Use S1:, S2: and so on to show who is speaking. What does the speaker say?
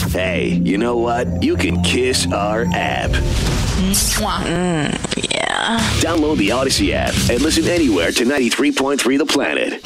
S1: Hey, you know what? You can kiss our app.
S2: Yeah.
S1: Download the Odyssey app and listen anywhere to 93.3 The Planet.